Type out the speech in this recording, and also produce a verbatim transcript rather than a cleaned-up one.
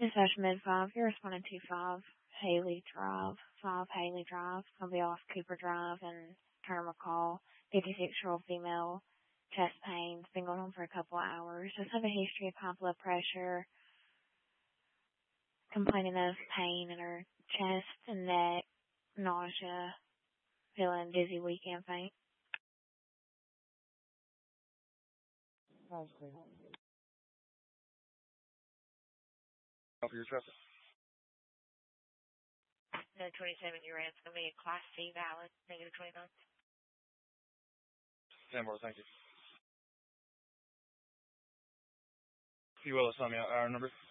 Dispatch mid five, you're responding to five Haley Drive, five Haley Drive. It's gonna be off Cooper Drive and Turner McCall. fifty-six-year-old female, chest pains, been going on for a couple of hours. Just have a history of high blood pressure, complaining of pain in her chest and neck, nausea, feeling dizzy, weak, and faint. Sounds clear. For your traffic. No, twenty-seven year it's going to be a Class C valid, negative twenty-nine. ten more, thank you. If you will, tell me our number.